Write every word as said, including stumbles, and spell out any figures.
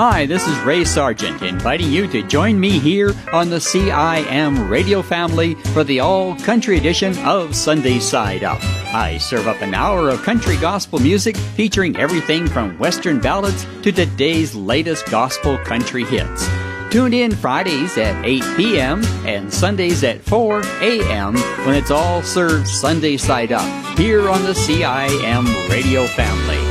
Hi, this is Ray Sargent, inviting you to join me here on the C I M radio family for the all-country edition of Sunday Side Up. I serve up an hour of country gospel music featuring everything from Western ballads to today's latest gospel country hits. Tune in Fridays at eight p.m. and Sundays at four a.m. when it's all served Sunday Side Up here on the C I M radio family.